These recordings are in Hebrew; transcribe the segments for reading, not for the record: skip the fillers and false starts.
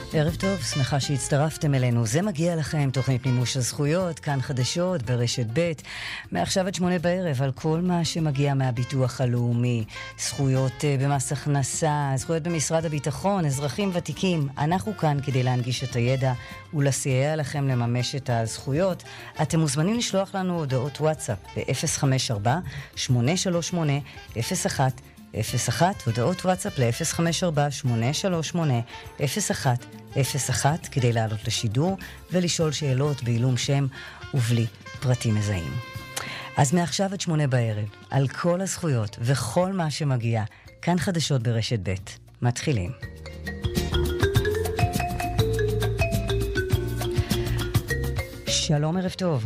ערב טוב, שמחה שהצטרפתם אלינו. זה מגיע לכם, תוכנית מימוש הזכויות, כאן חדשות ברשת ב' מעכשיו עד 8 בערב, על כל מה שמגיע מהביטוח הלאומי, זכויות במס הכנסה, זכויות במשרד הביטחון, אזרחים ותיקים. אנחנו כאן כדי להנגיש את הידע ולסייע לכם לממש את הזכויות. אתם מוזמנים לשלוח לנו הודעות וואטסאפ ב-054-838-0101, הודעות וואטסאפ ל-054-838-0101 כדי לעלות לשידור ולשאול שאלות בעילום שם ובלי פרטים מזהים. אז מעכשיו עד 8 בערב, על כל הזכויות וכל מה שמגיע, כאן חדשות ברשת ב'. מתחילים. שלום, ערב טוב.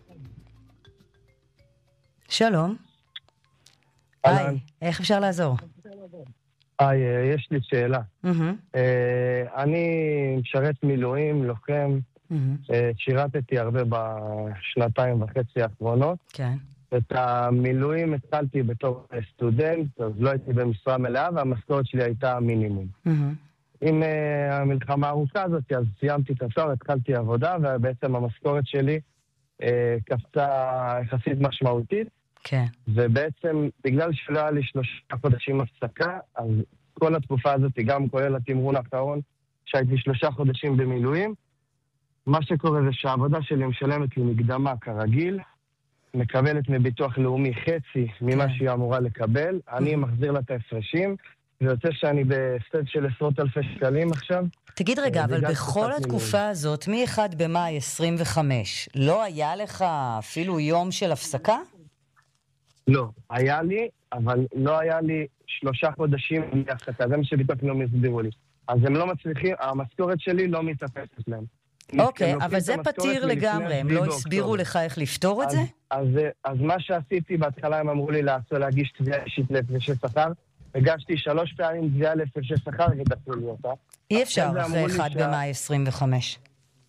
שלום. היי, איך אפשר לעזור? יש לי שאלה. אני משרת מילואים, לוחם, שירתתי הרבה בשנתיים וחצי האחרונות. כן. את המילואים התחלתי בתור סטודנט, אז לא הייתי במשרה מלאה, והמשכורת שלי הייתה מינימום. עם המלחמה הארוכה הזאת, אז סיימתי את התואר, התחלתי עבודה, ובעצם המשכורת שלי קפצה יחסית משמעותית. כן. ובעצם, בגלל שלא היה לי 3 חודשים הפסקה, אז כל התקופה הזאת, גם כולל התמרון האחרון, שהייתי 3 חודשים במילואים, מה שקורה זה שהעבודה שלי משלמת לי מקדמה כרגיל, מקבלת מביטוח לאומי חצי ממה שהיא אמורה לקבל, אני מחזיר לה את ההפרשים, ויוצא שאני בסטייט של עשרות אלפי שקלים עכשיו. תגיד רגע, אבל בכל התקופה הזאת, מ-1 במאי 25, לא היה לך אפילו יום של הפסקה? לא, היה לי, אבל לא היה לי 3 חודשים להפסקה, זה מה שביטוח לאומי הסבירו לי. אז הם לא מצליחים, המשכורת שלי לא מתאפסת להם. אוקיי, אבל זה פתיר לגמרי, הם לא הסבירו לך איך לפתור את זה? אז מה שעשיתי בהתחלה, הם אמרו לי להגיש תביעה אישית להפרשי שכר, הגשתי 3 פעמים תביעה להפרשי שכר, ודחו לי אותה. אי אפשר אחרי 1 במאי 25.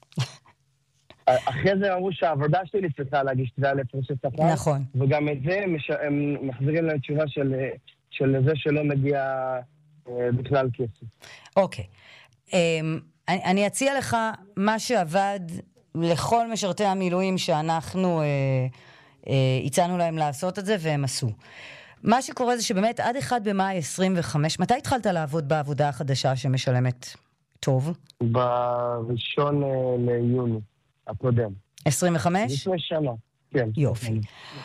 אחרי זה אמרו שהעבודה שלי צריכה להגיש תביעה להפרשי שכר. נכון. וגם את זה הם מחזירים להם תשובה של זה שלא מגיע בכלל כסף. אוקיי. אני אציע לך מה שעבד לכל משרתי המילואים שאנחנו הצענו להם לעשות את זה, והם עשו. מה שקורה זה שבאמת עד 1 במאי 25, מתי התחלת לעבוד בעבודה החדשה שמשלמת טוב? ב1 ליוני הקודם. 25? לפני שנה, כן. יופי.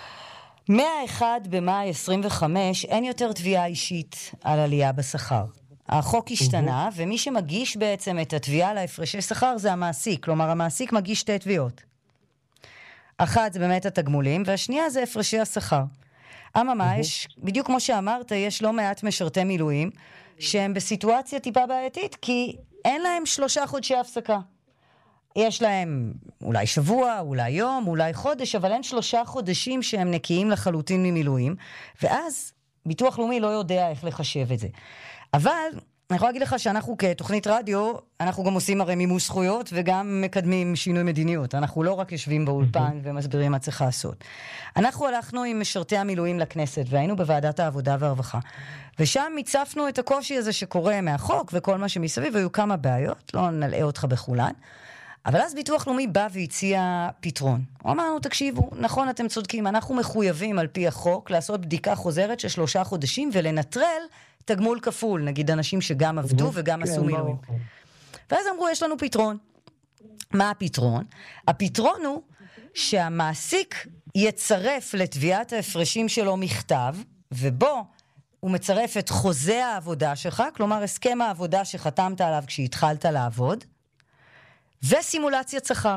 מה-1 במאי 25 אין יותר תביעה אישית על עלייה בשכר. החוק השתנה, ומי שמגיש בעצם את התביעה להפרשי שכר זה המעסיק. כלומר, המעסיק מגיש 2 תביעות. אחת זה באמת התגמולים, והשנייה זה הפרשי השכר. אממה, בדיוק כמו שאמרת, יש לא מעט משרתי מילואים שהם בסיטואציה טיפה בעייתית, כי אין להם 3 חודשי הפסקה. יש להם אולי שבוע, אולי יום, אולי חודש, אבל אין 3 חודשים שהם נקיים לחלוטין ממילואים, ואז ביטוח לאומי לא יודע איך לחשב את זה. אבל אני יכולה להגיד לך שאנחנו כתוכנית רדיו, אנחנו גם עושים הרי מימוש זכויות וגם מקדמים שינוי מדיניות. אנחנו לא רק יושבים באולפן ומסבירים מה צריך לעשות. אנחנו הלכנו עם משרתי המילואים לכנסת והיינו בוועדת העבודה והרווחה. ושם מיצפנו את הקושי הזה שקורה מהחוק וכל מה שמסביב, והיו כמה בעיות, לא נלאה אותך בכולן. אבל אז ביטוח לאומי בא והציע פתרון. הוא אמרנו, תקשיבו, נכון אתם צודקים, אנחנו מחויבים על פי החוק לעשות בדיקה חוזרת של 3 חודשים ולנטרל תגמול כפול, נגיד אנשים שגם עבדו וגם עשו מילואים. ואז אמרו, יש לנו פתרון. מה הפתרון? הפתרון הוא שהמעסיק יצרף לתביעת ההפרשים שלו מכתב, ובו הוא מצרף את חוזה העבודה שלך, כלומר הסכם העבודה שחתמת עליו כשהתחלת לעבוד, וסימולציית שכר.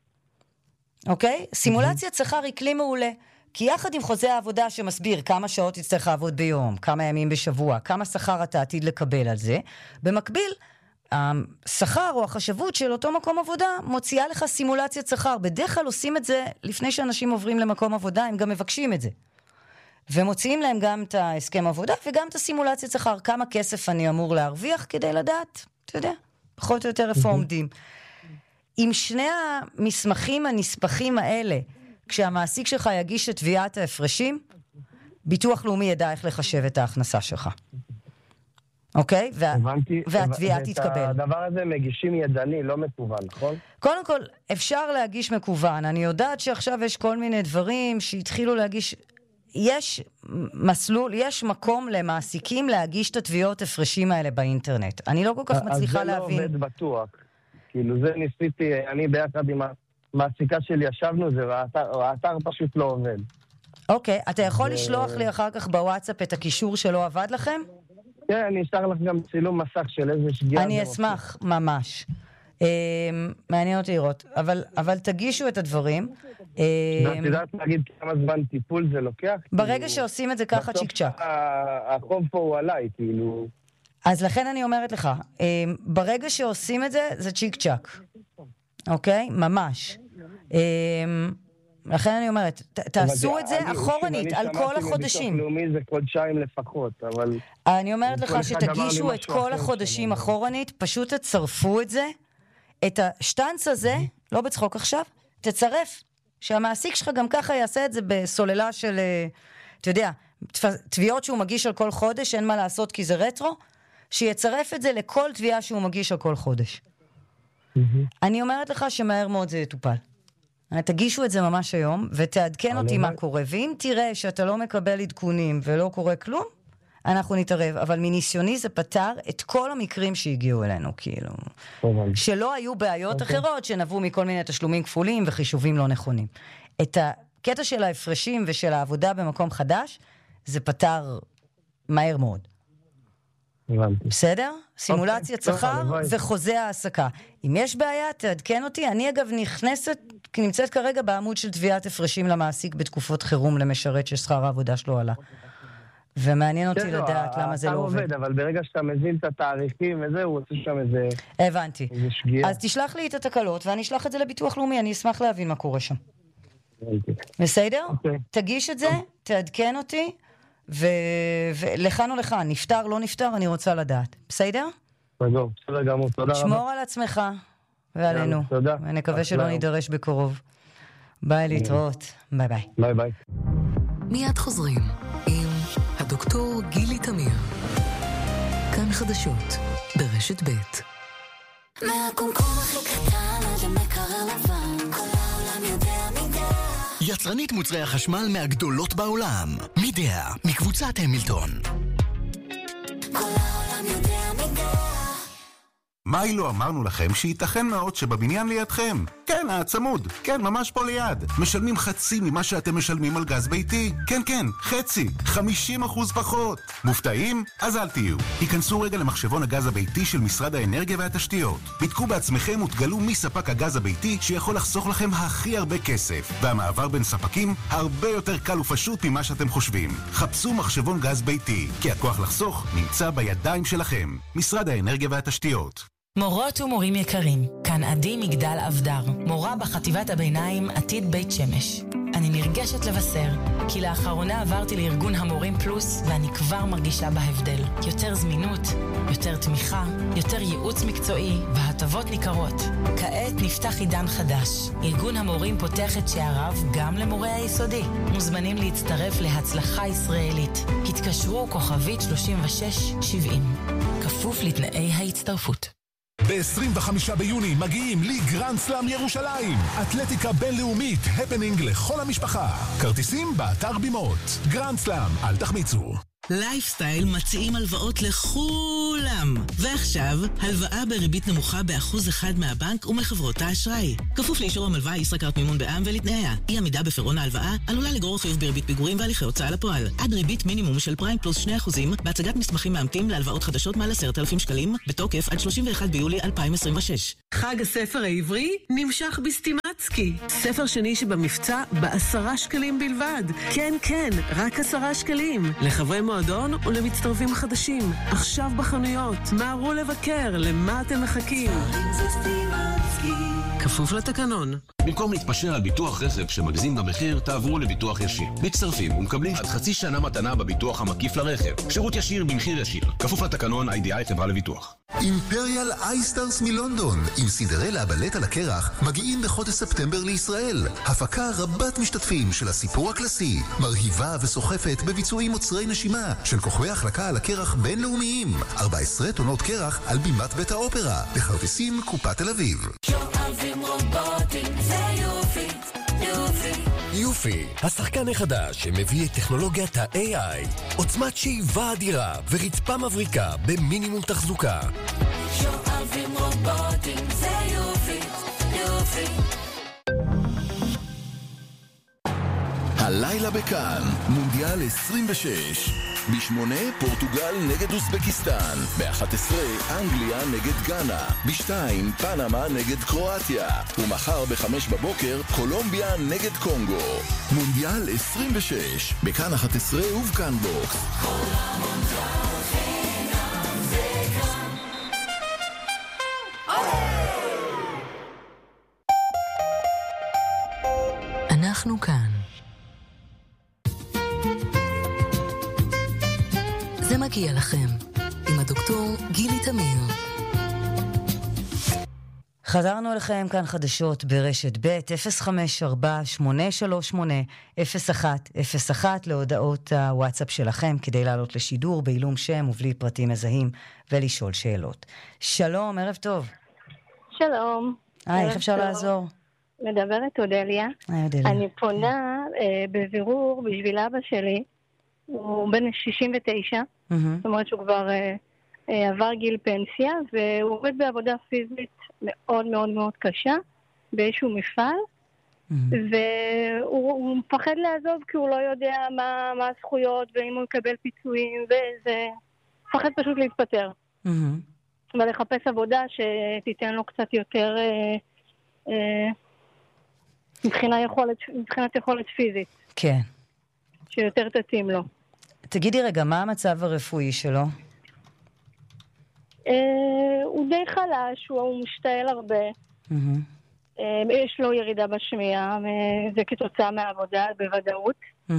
אוקיי? סימולציית שכר היא כלי מעולה. כי יחד עם חוזה העבודה שמסביר כמה שעות תצטרך לעבוד ביום, כמה ימים בשבוע, כמה שכר אתה עתיד לקבל על זה, במקביל, השכר או החשבות של אותו מקום עבודה מוציאה לך סימולציית שכר. בדרך כלל עושים את זה לפני שאנשים עוברים למקום עבודה, הם גם מבקשים את זה. ומוציאים להם גם את ההסכם עבודה וגם את הסימולציית שכר. כמה כסף אני אמור להרוויח כדי לדעת, אתה יודע, פחות או יותר איפה עומדים. עם שני המסמכים הנספחים האלה, כשהמעסיק שלך יגיש את תביעת ההפרשים, ביטוח לאומי ידע איך לחשב את ההכנסה שלך. אוקיי? הבנתי. והתביעה תתקבל. ואת הדבר הזה מגישים ידני, לא מקוון, נכון? קודם כל, אפשר להגיש מקוון. אני יודעת שעכשיו יש כל מיני דברים שהתחילו להגיש... יש מסלול, יש מקום למעסיקים להגיש את התביעות הפרשים האלה באינטרנט. אני לא כל כך מצליחה להבין. אז זה לא עובד בטוח. כאילו זה ניסיתי, אני ביחד עם המעסיקה שלי ישבנו, האתר פשוט לא עובד. אוקיי, אתה יכול לשלוח לי אחר כך בוואטסאפ את הקישור שלא עבד לכם? כן, אני אשלח לך גם צילום מסך של איזה שגיאה. אני אשמח, ממש. מעניין אותי לראות. אבל תגישו את הדברים. ואת יודעת להגיד כמה זמן טיפול זה לוקח? ברגע שעושים את זה ככה צ'יק צ'ק. החוב פה הוא עליי, כאילו... אז לכן אני אומרת לך, ברגע שעושים את זה, זה צ'יק צ'ק. אוקיי? ממש. לכן אני אומרת, תעשו את זה אחורנית, על כל החודשים. אני שמעתי מביטוח לאומי זה חודשיים לפחות, אבל... אני אומרת לך שתגישו את כל החודשים אחורנית, פשוט תצרפו את זה, את השטנץ הזה, לא בצחוק עכשיו, תצרף. שהמעסיק שלך גם ככה יעשה את זה בסוללה של, אתה יודע, תביעות שהוא מגיש על כל חודש, אין מה לעשות כי זה רטרו, שיצרף את זה לכל תביעה שהוא מגיש על כל חודש. אני אומרת לך שמהר מאוד זה יטופל. תגישו את זה ממש היום, ותעדכן אותי מה קורה, ואם תראה שאתה לא מקבל עדכונים ולא קורה כלום, אנחנו נתערב, אבל מניסיוני זה פתר את כל המקרים שהגיעו אלינו, כאילו. שלא היו בעיות אחרות שנבעו מכל מיני תשלומים כפולים וחישובים לא נכונים. את הקטע של ההפרשים ושל העבודה במקום חדש, זה פתר מהר מאוד. בסדר? סימולציית שכר וחוזה העסקה. אם יש בעיה, תעדכן אותי. אני אגב נמצאת כרגע בעמוד של תביעת הפרשים למעסיק בתקופות חירום למשרת ששכר העבודה שלו עלה. ומעניין אותי לדעת למה זה לא עובד. אבל ברגע שאתה מזין את התאריכים וזה, הוא עושה שם איזה... הבנתי. שגיאה. אז תשלח לי את התקלות, ואני אשלח את זה לביטוח לאומי, אני אשמח להבין מה קורה שם. בסדר? תגיש את זה, תעדכן אותי, ולכאן או לכאן, נפטר, לא נפטר, אני רוצה לדעת. בסדר? בסדר גמור, תודה רבה. שמור על עצמך ועלינו. תודה. ונקווה שלא נידרש בקרוב. ביי, להתראות. ביי ביי. ביי ביי. מיד חוזרים עם הדוקטור גילי תמיר. כאן חדשות ברשת ב'. מהקומקום הכי קטן עד המקרר לבן, כל העולם יודע מידע. יצרנית מוצרי החשמל מהגדולות בעולם, מידע, מקבוצת המילטון. כל העולם יודע מידע. מה אילו אמרנו לכם שייתכן מאוד שבבניין לידכם? כן, הצמוד. כן, ממש פה ליד. משלמים חצי ממה שאתם משלמים על גז ביתי. כן, כן, חצי. 50% פחות. מופתעים? אז אל תהיו. היכנסו רגע למחשבון הגז הביתי של משרד האנרגיה והתשתיות. בדקו בעצמכם ותגלו מי ספק הגז הביתי שיכול לחסוך לכם הכי הרבה כסף. והמעבר בין ספקים הרבה יותר קל ופשוט ממה שאתם חושבים. חפשו מחשבון גז ביתי, כי הכוח לחסוך נמצא בידיים שלכם. משרד האנרגיה והתשתיות. מורות ומורים יקרים, כאן עדי מגדל אבדר, מורה בחטיבת הביניים עתיד בית שמש. אני נרגשת לבשר, כי לאחרונה עברתי לארגון המורים פלוס, ואני כבר מרגישה בהבדל. יותר זמינות, יותר תמיכה, יותר ייעוץ מקצועי, והטבות ניכרות. כעת נפתח עידן חדש. ארגון המורים פותח את שעריו גם למורי היסודי. מוזמנים להצטרף להצלחה ישראלית. התקשרו כוכבית 3670. כפוף לתנאי ההצטרפות. ב-25 ביוני מגיעים לגרנד סלאם ירושלים, אתלטיקה בינלאומית, הפנינג לכל המשפחה. כרטיסים באתר בימות. גרנד סלאם, אל תחמיצו. לייפסטייל מציעים הלוואות לכולם. ועכשיו, הלוואה בריבית נמוכה ב1% מהבנק ומחברות האשראי. כפוף לאישור המלווה ישראכרט מימון בע"מ ולתנאיה. אי עמידה בפירעון ההלוואה עלולה לגרור חיוב בריבית פיגורים והליכי הוצאה לפועל. עד ריבית מינימום של פריים פלוס 2% בהצגת מסמכים מאמתים להלוואות חדשות מעל 10,000 שקלים, בתוקף עד 31 ביולי 2026. חג הספר העברי נמשך בסטימצקי. ספר שני שבמבצע ב10 שקלים בלבד. כן, כן, רק 10 שקלים. לחברי מועדון ולמצטרפים חדשים. עכשיו בחנויות. מהרו לבקר, למה אתם מחכים? כפוף לתקנון. במקום להתפשר על ביטוח רכב שמגזים במחיר, תעברו לביטוח ישיר. מצטרפים ומקבלים עד חצי שנה מתנה בביטוח המקיף לרכב. שירות ישיר במחיר ישיר. כפוף לתקנון IDI חברה לביטוח. אימפריאל אייסטארס מלונדון עם סינדרלה הבלט על הקרח מגיעים בחודש ספטמבר לישראל. הפקה רבת משתתפים של הסיפור הקלאסי, מרהיבה וסוחפת בביצועים מוצרי נשימה של כוכבי החלקה על הקרח בינלאומיים. 14 טונות קרח על בימת בית האופרה, בכרטיסים קופת תל אביב. שואבים רובוטים, זה יופי, יופי. יופי, השחקן החדש שמביא את טכנולוגיית ה-AI, עוצמת שאיבה אדירה ורצפה מבריקה במינימום תחזוקה. שואבים רובוטים, זה יופי, יופי. הלילה בכאן, מונדיאל 26. ב8 פורטוגל נגד אוזבקיסטן, ב11 אנגליה נגד גאנה, ב2 פנמה נגד קרואטיה, ומחר ב5 בבוקר קולומביה נגד קונגו. מונדיאל 26, בכאן 11 ובכאן בוקס. אנחנו כאן. זה מגיע לכם, עם הדוקטור גילי תמיר. חזרנו לכם כאן חדשות ברשת ב' 054-838-0101 להודעות הוואטסאפ שלכם כדי לעלות לשידור בעילום שם ובלי פרטים מזהים ולשאול שאלות. שלום, ערב טוב. שלום. איך אפשר לעזור? מדברת אודליה. אודליה. אני פונה בבירור בשביל אבא שלי. הוא בן 69, זאת אומרת שהוא כבר עבר גיל פנסיה, והוא עובד בעבודה פיזית מאוד מאוד מאוד קשה, באיזשהו מפעל, והוא מפחד לעזוב כי הוא לא יודע מה הזכויות, ואם הוא יקבל פיצויים, וזה מפחד פשוט להתפטר. ולחפש עבודה שתיתן לו קצת יותר, מבחינת יכולת פיזית. כן. שיותר תתאים לו. תגידי רגע, מה המצב הרפואי שלו? הוא די חלש, הוא משתעל הרבה. יש לו ירידה בשמיעה, זה כתוצאה מהעבודה בוודאות.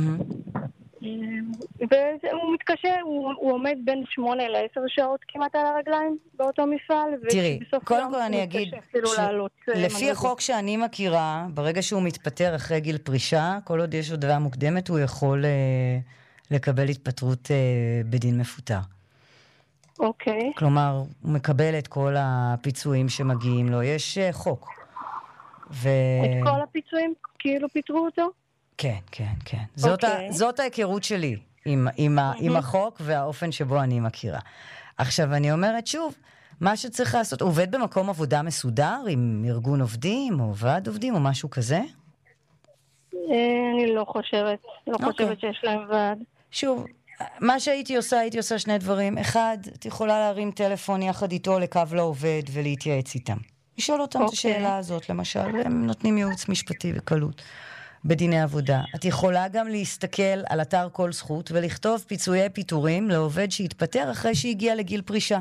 והוא מתקשה, הוא עומד בין 8 ל-10 שעות כמעט על הרגליים באותו מפעל. תראי, קודם כל אני אגיד, לפי החוק שאני מכירה, ברגע שהוא מתפטר אחרי גיל פרישה, כל עוד יש הודעה מוקדמת, הוא יכול לקבל התפטרות בדין מפוטר. אוקיי. כלומר, הוא מקבל את כל הפיצויים שמגיעים לו. יש חוק. את כל הפיצויים? כאילו פיטרו אותו? כן, כן, כן. זאת ההיכרות שלי עם החוק והאופן שבו אני מכירה. עכשיו, אני אומרת שוב, מה שצריך לעשות, הוא עובד במקום עבודה מסודר, עם ארגון עובדים או ועד עובדים או משהו כזה? אני לא חושבת שיש להם ועד. שוב, מה שהייתי עושה שני דברים. אחד, את יכולה להרים טלפון יחד איתו לקו לעובד ולהתייעץ איתם. לשאול אותם את השאלה הזאת, למשל, הם נותנים ייעוץ משפטי וקלות בדיני עבודה. את יכולה גם להסתכל על אתר כל זכות ולכתוב פיצויי פיטורים לעובד שהתפטר אחרי שהגיע לגיל פרישה.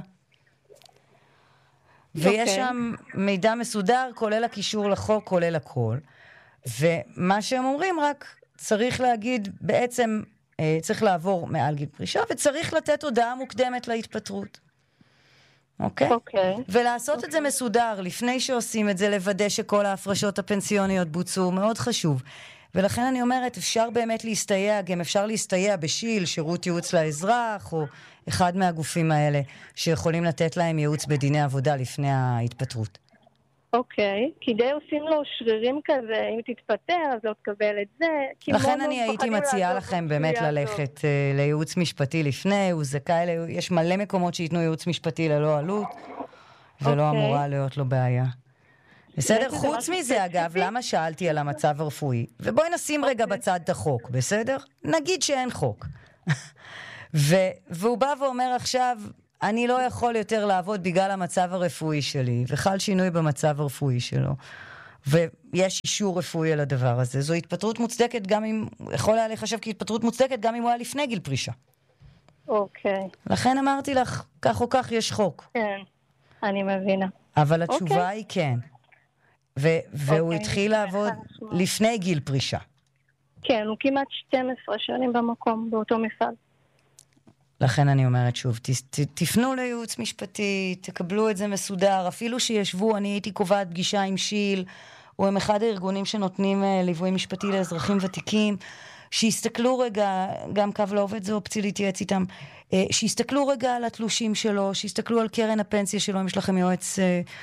ויש שם מידע מסודר, כולל הקישור לחוק, כולל הכל. ומה שהם אומרים רק, צריך להגיד, בעצם צריך לעבור מעל גיל פרישה, וצריך לתת הודעה מוקדמת להתפטרות. אוקיי? ולעשות את זה מסודר, לפני שעושים את זה, לוודא שכל ההפרשות הפנסיוניות בוצעו, מאוד חשוב. ולכן אני אומרת, אפשר באמת להסתייע, גם אפשר להסתייע בשיל, שירות ייעוץ לאזרח, או אחד מהגופים האלה, שיכולים לתת להם ייעוץ בדיני עבודה לפני ההתפטרות. אוקיי, כי די עושים לו שרירים כזה, אם תתפטר, אז לא תקבל את זה. לכן אני הייתי מציעה לכם באמת ללכת לייעוץ משפטי לפני, הוא זכאי, יש מלא מקומות שיתנו ייעוץ משפטי ללא עלות, ולא אמורה להיות לו בעיה. בסדר? חוץ מזה, אגב, למה שאלתי על המצב הרפואי? ובואי נשים רגע בצד את החוק, בסדר? נגיד שאין חוק. והוא בא ואומר עכשיו, אני לא יכול יותר לעבוד בגלל המצב הרפואי שלי, וחל שינוי במצב הרפואי שלו. ויש אישור רפואי על הדבר הזה. זו התפטרות מוצדקת גם אם, יכול היה לחשב כהתפטרות מוצדקת גם אם הוא היה לפני גיל פרישה. אוקיי. לכן אמרתי לך, כך או כך יש חוק. כן, אני מבינה. אבל התשובה היא כן. והוא התחיל לעבוד לפני גיל פרישה. כן, הוא כמעט 12 שנים במקום, באותו מפעל. לכן אני אומרת שוב, תפנו לייעוץ משפטי, תקבלו את זה מסודר, אפילו שישבו, אני הייתי קובעת פגישה עם שיל, הוא עם אחד הארגונים שנותנים ליווי משפטי לאזרחים ותיקים, שיסתכלו רגע, גם קו לעובד זה אופציה להתייעץ איתם, שיסתכלו רגע על התלושים שלו, שיסתכלו על קרן הפנסיה שלו, אם יש לכם יועץ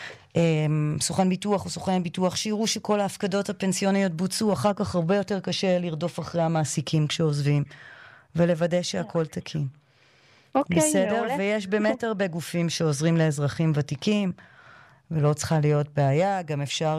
סוכן ביטוח או סוכן ביטוח, שיראו שכל ההפקדות הפנסיוניות בוצעו, אחר כך הרבה יותר קשה לרדוף אחרי המעסיקים כשעוזבים, ולוודא שהכל תקין. בסדר? ויש באמת הרבה גופים שעוזרים לאזרחים ותיקים, ולא צריכה להיות בעיה, גם אפשר...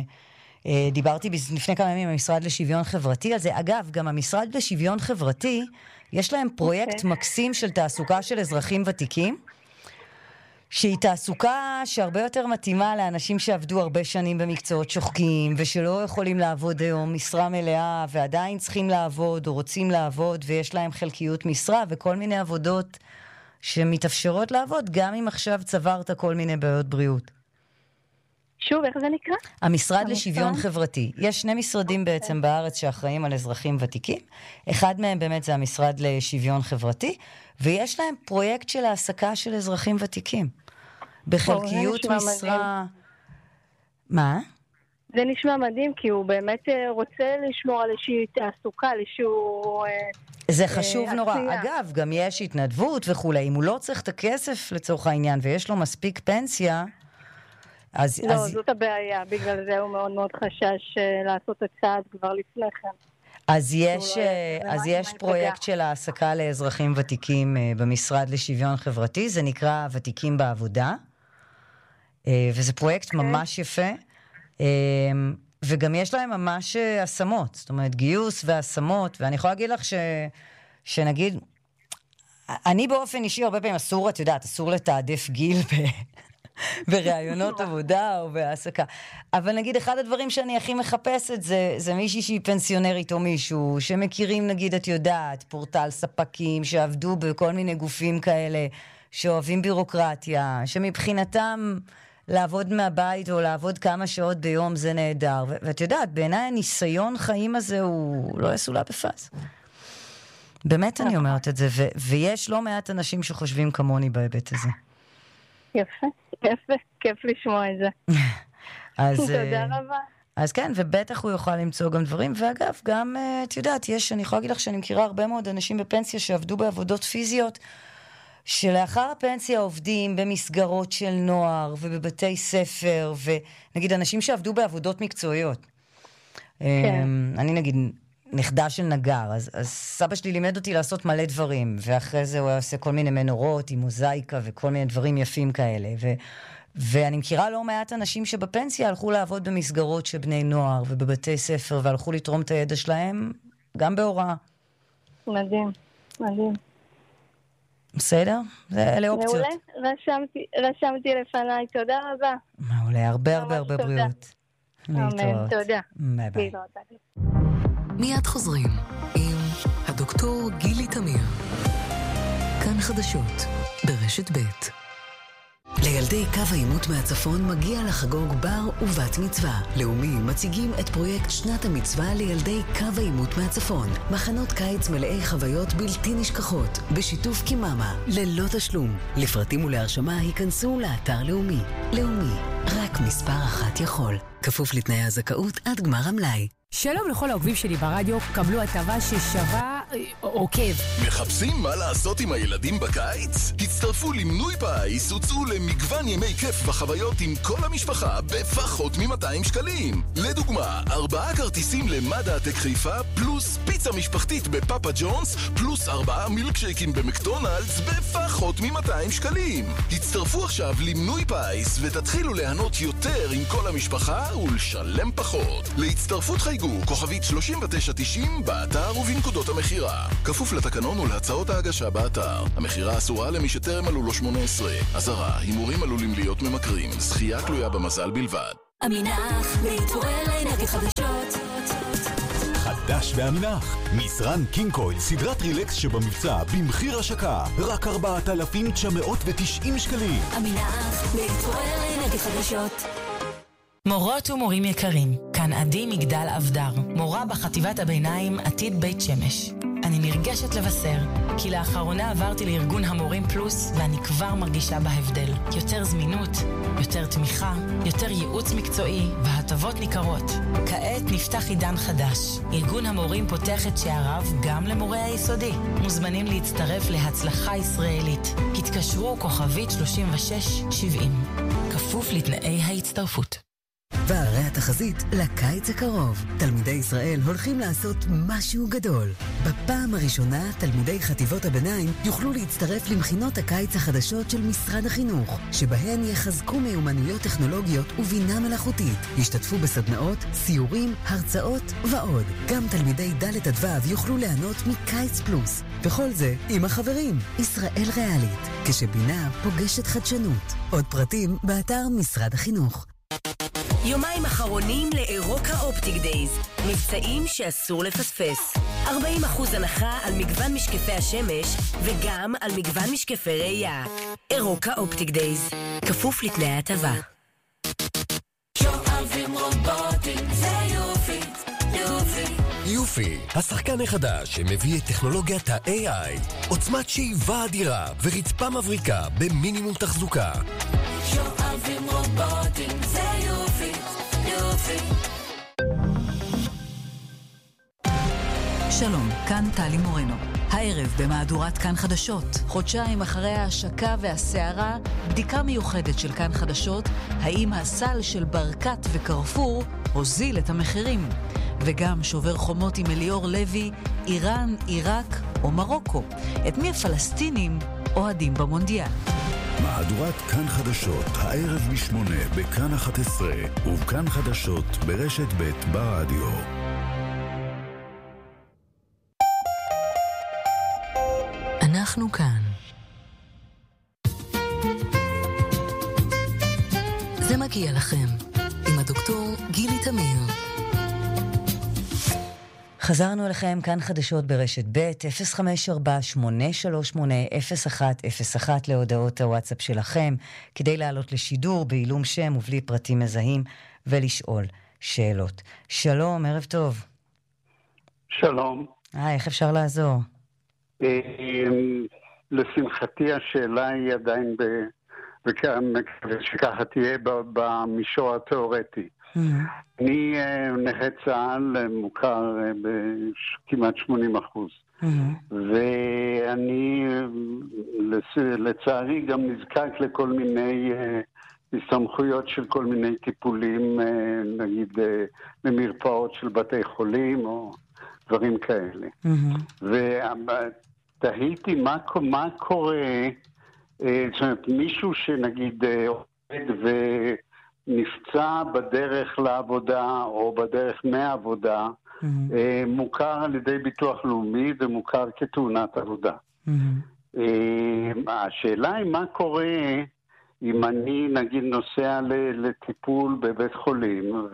דיברתי לפני כמה ימים עם המשרד לשוויון חברתי על זה. אגב, גם המשרד לשוויון חברתי, יש להם פרויקט מקסים של תעסוקה של אזרחים ותיקים, שהיא תעסוקה שהרבה יותר מתאימה לאנשים שעבדו הרבה שנים במקצועות שוחקים, ושלא יכולים לעבוד היום משרה מלאה, ועדיין צריכים לעבוד או רוצים לעבוד, ויש להם חלקיות משרה, וכל מיני עבודות שמתאפשרות לעבוד, גם אם עכשיו צברת כל מיני בעיות בריאות. שוב, איך זה נקרא? המשרד לשוויון חברתי. יש שני משרדים בעצם בארץ שאחראים על אזרחים ותיקים. אחד מהם באמת זה המשרד לשוויון חברתי, ויש להם פרויקט של העסקה של אזרחים ותיקים. בחלקיות משרה... מה? זה נשמע מדהים, כי הוא באמת רוצה לשמור על איזושהי תעסוקה, על איזשהו... זה חשוב נורא. אגב, גם יש התנדבות וכולי. אם הוא לא צריך את הכסף לצורך העניין, ויש לו מספיק פנסיה... זאת הבעיה, בגלל זה הוא מאוד מאוד חשש לעשות את הצעד כבר לפני כן. אז יש פרויקט של העסקה לאזרחים ותיקים במשרד לשוויון חברתי, זה נקרא ותיקים בעבודה, וזה פרויקט ממש יפה, וגם יש להם ממש השמות, זאת אומרת גיוס והשמות, ואני יכולה להגיד לך שנגיד, אני באופן אישי הרבה פעמים אסור, את יודעת, אסור לתעדף גיל ברעיונות עבודה או בהעסקה. אבל נגיד, אחד הדברים שאני הכי מחפשת זה מישהי שהיא פנסיונרית או מישהו, שמכירים נגיד, את יודעת, פורטל ספקים, שעבדו בכל מיני גופים כאלה, שאוהבים בירוקרטיה, שמבחינתם לעבוד מהבית או לעבוד כמה שעות ביום זה נהדר. ואת יודעת, בעיניי הניסיון חיים הזה הוא לא יסולה בפס. באמת אני אומרת את זה, ויש לא מעט אנשים שחושבים כמוני בהיבט הזה. יפה, יפה, כיף לשמוע את זה. תודה רבה. אז כן, ובטח הוא יוכל למצוא גם דברים, ואגב, גם, את יודעת, אני יכולה להגיד לך שאני מכירה הרבה מאוד אנשים בפנסיה שעבדו בעבודות פיזיות, שלאחר הפנסיה עובדים במסגרות של נוער ובבתי ספר, ונגיד אנשים שעבדו בעבודות מקצועיות. אני נגיד נכדה של נגר, אז סבא שלי לימד אותי לעשות מלא דברים, ואחרי זה הוא עושה כל מיני מנורות עם מוזאיקה וכל מיני דברים יפים כאלה, ואני מכירה לא מעט אנשים שבפנסיה הלכו לעבוד במסגרות של בני נוער ובבתי ספר, והלכו לתרום את הידע שלהם גם בהוראה. מדהים, מדהים. בסדר? אלה אופציות. מעולה, רשמתי לפניי, תודה רבה. מעולה, הרבה בריאות. אמן, תודה. ביי ביי. מיד חוזרים עם הדוקטור גילי תמיר. כאן חדשות ברשת ב'. לילדי קו העימות מהצפון מגיע לחגוג בר ובת מצווה. לאומי מציגים את פרויקט שנת המצווה לילדי קו העימות מהצפון. מחנות קיץ מלאי חוויות בלתי נשכחות, בשיתוף קיממה, ללא תשלום. לפרטים ולהרשמה היכנסו לאתר לאומי. לאומי, רק מספר אחת יכול. כפוף לתנאי הזכאות עד גמר המלאי. שלום לכל העוקבים שלי ברדיו, קבלו הטבה ששווה עוקב. מחפשים מה לעשות עם הילדים בקיץ? הצטרפו למנוי פיס, הוצאו למגוון ימי כיף וחוויות עם כל המשפחה בפחות מ-200 שקלים. לדוגמה, 4 כרטיסים למדע הטק חיפה, פלוס פיצה משפחתית בפאפה ג'ונס, פלוס 4 מילקשייקים במקדונלדס בפחות מ-200 שקלים. הצטרפו עכשיו למנוי פיס ותתחילו ליהנות יותר עם כל המשפחה ולשלם פחות. להצטרפות חייגו כוכבית 3990 באתר ובנקודות המחירה. כפוף לתקנון ולהצעות ההגשה באתר. המחירה אסורה למי שטרם מלאו לו 18. אזהרה, הימורים עלולים להיות ממכרים. זכייה תלויה במזל בלבד. עמינח, להתעורר לאנרגיות חדשות. חדש בעמינח, מזרן קינג קויל סדרת רילקס שבמבצע במחיר השקה רק 4,990 שקלים. עמינח, להתעורר לאנרגיות חדשות. מורות ומורים יקרים, כאן עדי מגדל אבדר, מורה בחטיבת הביניים עתיד בית שמש. אני נרגשת לבשר, כי לאחרונה עברתי לארגון המורים פלוס, ואני כבר מרגישה בהבדל. יותר זמינות, יותר תמיכה, יותר ייעוץ מקצועי, והטבות ניכרות. כעת נפתח עידן חדש. ארגון המורים פותח את שעריו גם למורי היסודי. מוזמנים להצטרף להצלחה ישראלית. התקשרו כוכבית 3670. כפוף לתנאי ההצטרפות. והרי התחזית לקיץ הקרוב. תלמידי ישראל הולכים לעשות משהו גדול. בפעם הראשונה, תלמידי חטיבות הביניים יוכלו להצטרף למכינות הקיץ החדשות של משרד החינוך, שבהן יחזקו מיומנויות טכנולוגיות ובינה מלאכותית. ישתתפו בסדנאות, סיורים, הרצאות ועוד. גם תלמידי ד' עד ו' יוכלו ליהנות מקיץ פלוס. וכל זה עם החברים. ישראל ריאלית, כשבינה פוגשת חדשנות. עוד פרטים באתר משרד החינוך. יומיים אחרונים לאירוקה אופטיק דייז. מבצעים שאסור לפספס. 40% הנחה על מגוון משקפי השמש וגם על מגוון משקפי ראייה. אירוקה אופטיק דייז. כפוף לתנאי ההטבה. שואבים רובוטים זה יופי, יופי. יופי, השחקן החדש שמביא את טכנולוגיית ה-AI, עוצמת שאיבה אדירה ורצפה מבריקה במינימום תחזוקה. שואבים רובוטים זה יופי, יופי. שלום, כאן טלי מורנו. הערב במהדורת כאן חדשות, חודשיים אחרי ההשקה והסערה, בדיקה מיוחדת של כאן חדשות, האם הסל של ברקת וקרפור הוזיל את המחירים. וגם שובר חומות עם אליאור לוי, איראן, עיראק או מרוקו. את מי הפלסטינים אוהדים במונדיאל. מהדורת כאן חדשות, הערב מ8 בכאן 11 ובכאן חדשות ברשת ב' ברדיו. אנחנו כאן. זה מגיע לכם עם הדוקטור גילי תמיר. חזרנו אליכם כאן חדשות ברשת ב' 054-838-0101 להודעות הוואטסאפ שלכם, כדי לעלות לשידור בעילום שם ובלי פרטים מזהים ולשאול שאלות. שלום, ערב טוב. שלום. איך אפשר לעזור? לשמחתי השאלה היא עדיין שככה תהיה במישור התיאורטי. אני נכה צה"ל מוכר בכמעט 80%. ואני לצערי גם נזקק לכל מיני הסתמכויות של כל מיני טיפולים, נגיד במרפאות של בתי חולים או דברים כאלה. ותהיתי מה קורה, זאת אומרת, מישהו שנגיד עובד ונפצע בדרך לעבודה או בדרך מהעבודה, מוכר על ידי ביטוח לאומי ומוכר כתאונת עבודה. השאלה היא מה קורה אם אני נגיד נוסע לטיפול בבית חולים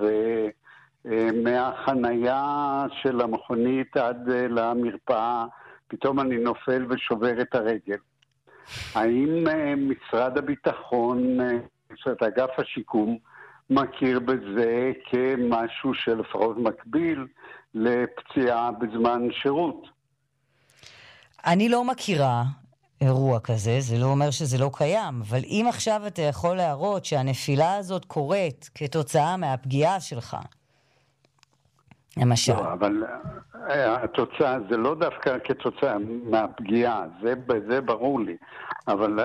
ומהחנייה של המכונית עד למרפאה פתאום אני נופל ושובר את הרגל. האם משרד הביטחון, אגף השיקום, מכיר בזה כמשהו שלפחות מקביל לפציעה בזמן שירות? אני לא מכירה אירוע כזה, זה לא אומר שזה לא קיים, אבל אם עכשיו אתה יכול להראות שהנפילה הזאת קורית כתוצאה מהפגיעה שלך, למשל. לא, אבל התוצאה זה לא דווקא כתוצאה מהפגיעה, זה ברור לי, אבל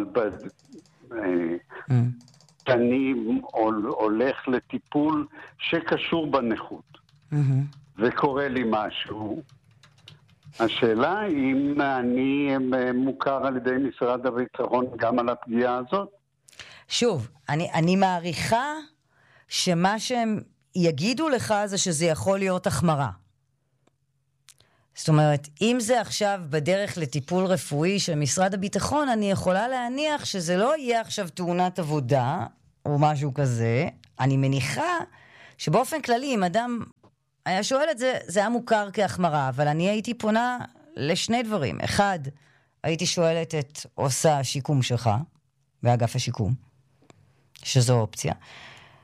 אני הולך לטיפול שקשור בנכות, וקורה לי משהו. השאלה אם אני מוכר על ידי משרד הביטחון גם על הפגיעה הזאת? שוב, אני מעריכה שמה שהם יגידו לך זה שזה יכול להיות החמרה. זאת אומרת, אם זה עכשיו בדרך לטיפול רפואי של משרד הביטחון, אני יכולה להניח שזה לא יהיה עכשיו תאונת עבודה או משהו כזה. אני מניחה שבאופן כללי, אם אדם היה שואל את זה, זה היה מוכר כהחמרה, אבל אני הייתי פונה לשני דברים. אחד, הייתי שואלת את עושה השיקום שלך, באגף השיקום, שזו אופציה.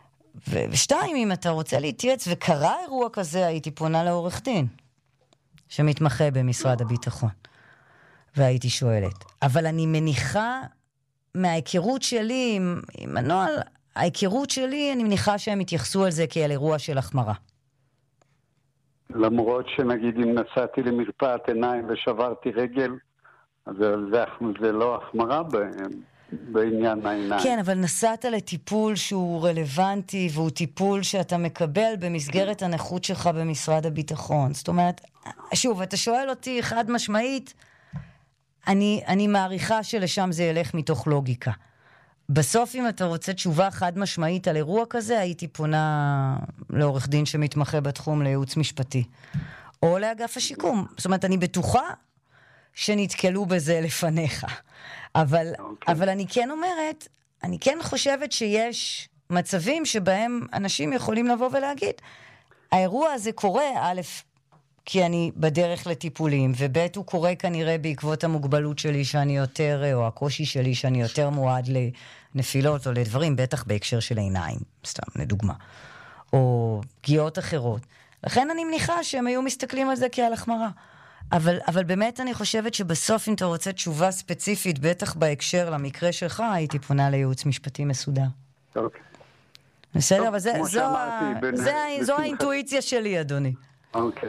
ושתיים, אם אתה רוצה להתייעץ וקרה אירוע כזה, הייתי פונה לעורך דין, שמתמחה במשרד הביטחון. והייתי שואלת. אבל אני מניחה, מההיכרות שלי עם הנוהל, ההיכרות שלי, אני מניחה שהם התייחסו על זה כאל אירוע של החמרה. למרות שנגיד אם נסעתי למרפאת עיניים ושברתי רגל, אז זה לא החמרה בעניין העיניים. כן, אבל נסעת לטיפול שהוא רלוונטי, והוא טיפול שאתה מקבל במסגרת הנכות שלך במשרד הביטחון. זאת אומרת, שוב, אתה שואל אותי חד משמעית, אני מעריכה שלשם זה ילך מתוך לוגיקה. בסוף, אם אתה רוצה תשובה חד משמעית על אירוע כזה, הייתי פונה לעורך דין שמתמחה בתחום לייעוץ משפטי. או לאגף השיקום. זאת אומרת, אני בטוחה שנתקלו בזה לפניך. אבל אני כן אומרת, אני כן חושבת שיש מצבים שבהם אנשים יכולים לבוא ולהגיד, האירוע הזה קורה, א', כי אני בדרך לטיפולים, וב' הוא קורה כנראה בעקבות המוגבלות שלי שאני יותר, או הקושי שלי שאני יותר מועד לנפילות או לדברים, בטח בהקשר של עיניים, סתם לדוגמה, או פגיעות אחרות. לכן אני מניחה שהם היו מסתכלים על זה כעל החמרה. אבל באמת אני חושבת שבסוף אם אתה רוצה תשובה ספציפית, בטח בהקשר למקרה שלך, הייתי פונה לייעוץ משפטי מסודר. אוקיי. בסדר, אבל זו האינטואיציה שלי, אדוני. אוקיי.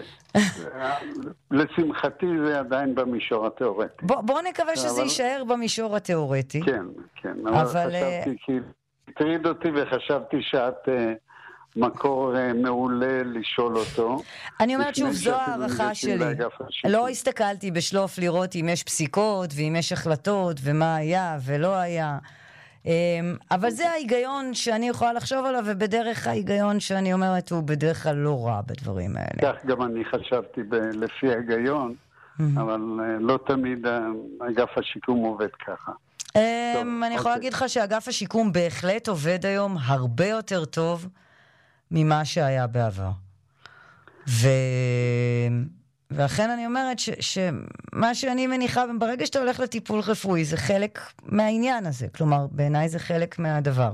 לשמחתי זה עדיין במישור התיאורטי. בוא נקווה שזה יישאר במישור התיאורטי. כן. אבל חשבתי, כי הטריד אותי וחשבתי שאת מקור מעולה לשאול אותו. אני אומרת שוב, זו הערכה שלי. לא הסתכלתי בשלוף לראות אם יש פסיקות ואם יש החלטות ומה היה ולא היה. אבל זה ההיגיון שאני יכולה לחשוב עליו, ובדרך ההיגיון שאני אומרת הוא בדרך כלל לא רע בדברים האלה. כך גם אני חשבתי לפי ההיגיון, אבל לא תמיד אגף השיקום עובד ככה. אני יכולה להגיד לך שאגף השיקום בהחלט עובד היום הרבה יותר טוב ממה שהיה בעבר. ואכן אני אומרת שמה שאני מניחה, ברגע שאתה הולך לטיפול רפואי, זה חלק מהעניין הזה. כלומר, בעיניי זה חלק מהדבר.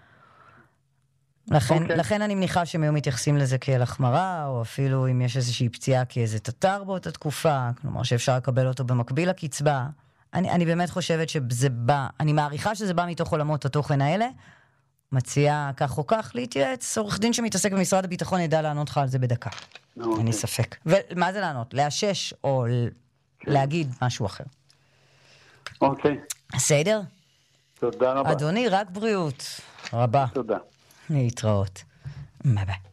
לכן אני מניחה שהם היו מתייחסים לזה כאל החמרה, או אפילו אם יש איזושהי פציעה כאיזה תטר באותה תקופה, כלומר שאפשר לקבל אותו במקביל לקצבה. אני באמת חושבת שזה בא, אני מעריכה שזה בא מתוך עולמות התוכן האלה, מציעה כך או כך להתייעץ, עורך דין שמתעסק במשרד הביטחון ידע לענות לך על זה בדקה. אין לי ספק. ומה זה לענות? לאשש או להגיד משהו אחר. אוקיי. בסדר? תודה רבה. אדוני, רק בריאות. רבה. תודה. להתראות. ביי ביי.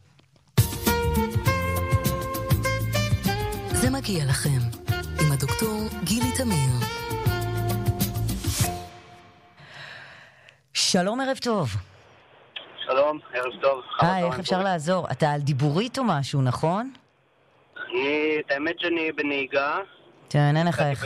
זה מגיע לכם עם הדוקטור גילי תמיר. שלום, ערב טוב. שלום, ערב טוב. איך אפשר לעזור? אתה על דיבורית או משהו, נכון? האמת שאני בנהיגה. אין לך איך.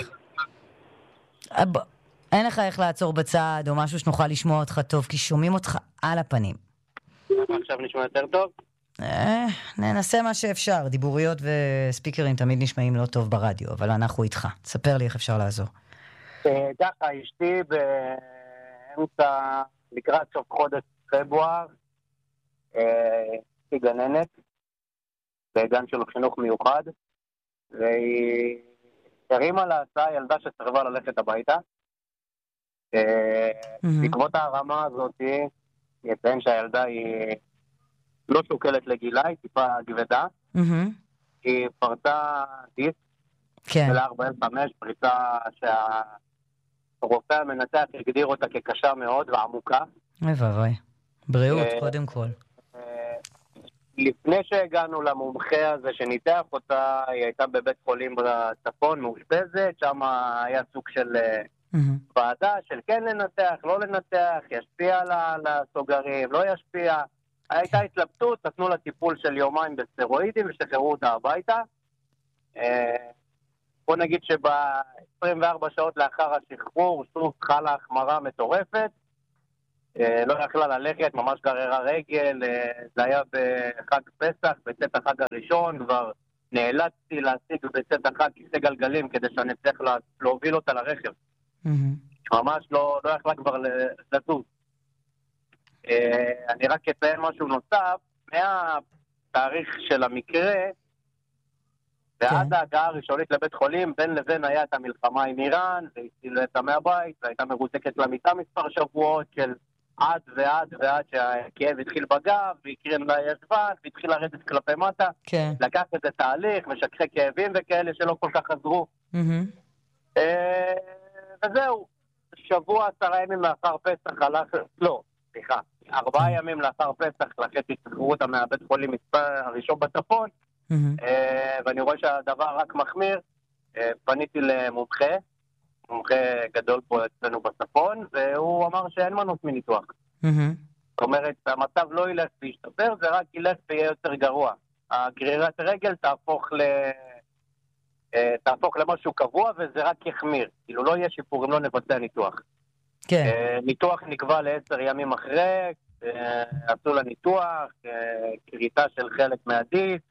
אין לך איך לעצור בצד או משהו שנוכל לשמוע אותך טוב, כי שומעים אותך על הפנים. עכשיו נשמע יותר טוב? ננסה מה שאפשר. דיבוריות וספיקרים תמיד נשמעים לא טוב ברדיו, אבל אנחנו איתך. תספר לי איך אפשר לעזור. ככה, אשתי באמצע, לקראת סוף חודש פברואר, היא גננת בגן של חינוך מיוחד, והיא הרימה להסעה ילדה שסרבה ללכת הביתה. בעקבות הרמה הזאת, יציין שהילדה היא לא שוקלת לגילה, היא טיפה גבדה. היא פרצה דיסק של 45, פריצה שהרופא המנתח הגדיר אותה כקשה מאוד ועמוקה. ובוודאי. בריאות, קודם כל. לפני שהגענו למומחה הזה שניתח אותה, היא הייתה בבית חולים בצפון, מאושפזת, שם היה סוג של ועדה של כן לנתח, לא לנתח, ישפיע על הסוגרים, לא ישפיע. הייתה התלבטות, נתנו לה טיפול של יומיים בסטרואידים ושחררו אותה הביתה. בוא נגיד שב-24 שעות לאחר השחרור, שוב חלה החמרה מטורפת. לא יכלה ללכת, ממש גררה רגל, זה היה בחג פסח, בצאת החג הראשון, כבר נאלצתי להשיג בצאת החג כיסא גלגלים כדי שאני צריך להוביל אותה לרכב. ממש לא יכלה כבר לזוז. אני רק אציין משהו נוסף, מהתאריך של המקרה, ועד ההגעה הראשונית לבית חולים, בין לבין היה את המלחמה עם איראן, והצילו אותה מהבית, והייתה מרותקת למיטה מספר שבועות של עד שהכאב התחיל בגב, והקרין לה ישבן, והתחיל לרדת כלפי מטה. כן. לקח את זה תהליך, משככי כאבים וכאלה שלא כל כך עזרו. וזהו, שבוע 10 ימים לאחר פסח הלך, לא, סליחה, 4 ימים לאחר פסח לחצי שחררו אותה מהבית חולים הראשון בצפון, ואני רואה שהדבר רק מחמיר. פניתי למומחה גדול פה אצלנו בצפון, והוא אמר שאין מנוס מניתוח. זאת אומרת, המצב לא ילך וישתפר, זה רק ילך ויהיה יותר גרוע. הגרירת רגל תהפוך למשהו קבוע, וזה רק יחמיר. כאילו לא יהיה שיפור אם לא נבצע ניתוח. כן. ניתוח נקבע ל10 ימים אחרי, עשו לה ניתוח, קריטה של חלק מהדיסק.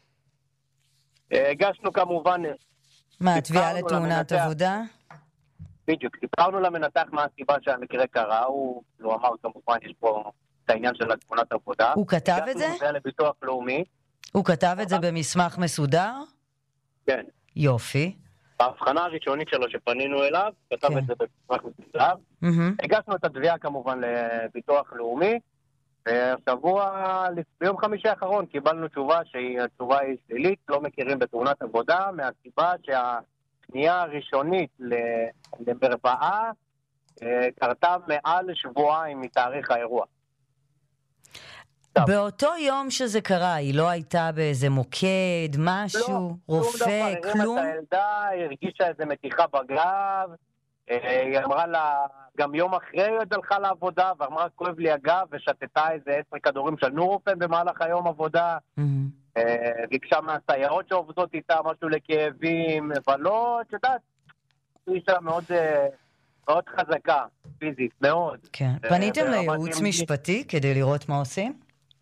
הגשנו כמובן... מה, תביעה לתאונת עבודה? בדיוק, סיפרנו למנתח מה הסיבה שהמקרה קרה, הוא אמר כמובן יש פה את העניין של תאונת עבודה. הוא כתב את זה? הגשנו את זה לביטוח לאומי. הוא כתב את זה במסמך מסודר? כן. יופי. בהבחנה הראשונית שלו שפנינו אליו, כתב את זה במסמך מסודר. הגשנו את התביעה כמובן לביטוח לאומי, והשבוע, ביום חמישי האחרון, קיבלנו תשובה שהתשובה היא שלילית, לא מכירים בתאונת עבודה, מהסיבה שהפנייה הראשונית למרפאה קרתה מעל שבועיים מתאריך האירוע. באותו יום שזה קרה, היא לא הייתה באיזה מוקד, משהו, רופא, כלום? הרימה את הילדה, הרגישה איזה מתיחה בגב, היא אמרה לה, גם יום אחרי היא עוד הלכה לעבודה, ואמרה, כואב לי הגב, ושתתה איזה 10 כדורים של נורופן במהלך היום עבודה, ביקשה מהסייעות שעובדות איתה משהו לכאבים, אבל לא, את יודעת, היא אישה מאוד חזקה, פיזית, מאוד. כן. פניתם לייעוץ משפטי כדי לראות מה עושים?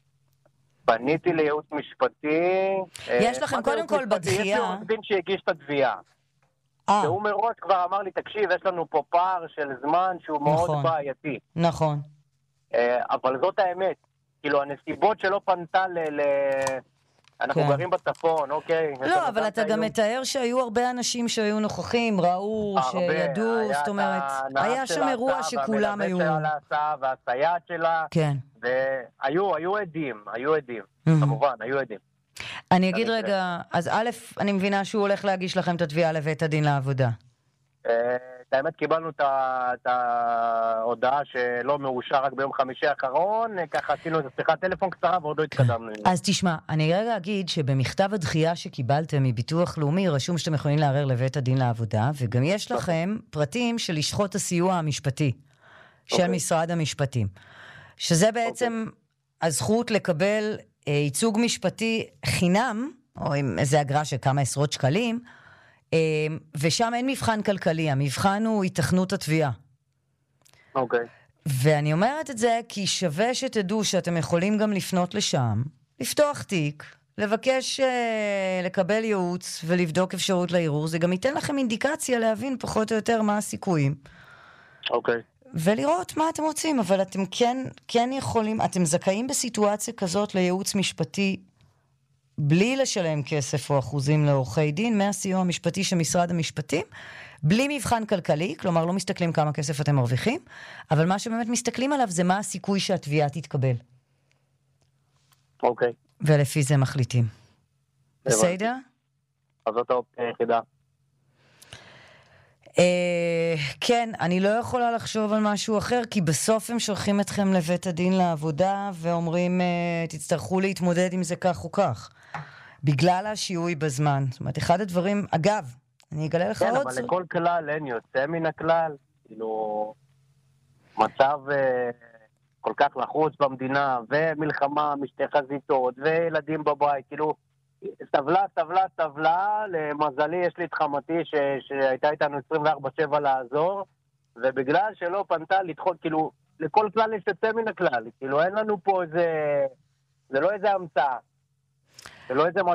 פניתי לייעוץ משפטי. יש לכם קודם כל בדחייה... יש לי עורך דין שהגיש את התביעה. והוא מראש כבר אמר לי, תקשיב, יש לנו פה פער של זמן שהוא מאוד בעייתי. נכון. אבל זאת האמת. כאילו, הנסיבות שלא פנתה אנחנו גרים בצפון, אוקיי. לא, אבל אתה גם מתאר שהיו הרבה אנשים שהיו נוכחים, ראו, שידעו, זאת אומרת, היה שם אירוע שכולם היו... והמלווה שלה להסעה והסייעת שלה. כן. והיו עדים, כמובן, היו עדים. אני אגיד רגע, אז א', אני מבינה שהוא הולך להגיש לכם את התביעה לבית הדין לעבודה. האמת, קיבלנו את ההודעה שלא מאושר רק ביום חמישי האחרון, ככה עשינו את שיחת טלפון קצרה ועוד לא התקדמנו. אז תשמע, אני רגע אגיד שבמכתב הדחייה שקיבלתם מביטוח לאומי, רשום שאתם יכולים לערער לבית הדין לעבודה, וגם יש לכם פרטים של לשכות הסיוע המשפטי של משרד המשפטים, שזה בעצם הזכות לקבל ייצוג משפטי חינם, או עם איזה אגרה של כמה עשרות שקלים, ושם אין מבחן כלכלי, המבחן הוא התכנות התביעה. אוקיי. ואני אומרת את זה כי שווה שתדעו שאתם יכולים גם לפנות לשם, לפתוח תיק, לבקש לקבל ייעוץ ולבדוק אפשרות לערעור, זה גם ייתן לכם אינדיקציה להבין פחות או יותר מה הסיכויים. אוקיי. ולראות מה אתם רוצים, אבל אתם כן יכולים, אתם זכאים בסיטואציה כזאת לייעוץ משפטי בלי לשלם כסף או אחוזים לעורכי דין מהסיוע המשפטי של משרד המשפטים, בלי מבחן כלכלי, כלומר לא מסתכלים כמה כסף אתם מרוויחים, אבל מה שבאמת מסתכלים עליו זה מה הסיכוי שהתביעה תתקבל. אוקיי. ולפי זה מחליטים. בסדר? אז זאת האופציה היחידה. כן, אני לא יכולה לחשוב על משהו אחר, כי בסוף הם שולחים אתכם לבית הדין לעבודה, ואומרים, תצטרכו להתמודד עם זה כך או כך. בגלל השיעוי בזמן. זאת אומרת, אחד הדברים, אגב, אני אגלה לך עוד... כן, אבל לכל כלל אין יוצא מן הכלל. כאילו, מצב כל כך לחוץ במדינה, ומלחמה משתי חזיתות, וילדים בבית, כאילו... טבלה, למזלי יש לי את חמתי שהייתה איתנו 24/7 לעזור, ובגלל שלא פנתה לדחות, כאילו, לכל כלל יש יוצא מן הכלל, כאילו אין לנו פה איזה, זה לא איזה המצאה, זה לא איזה משהו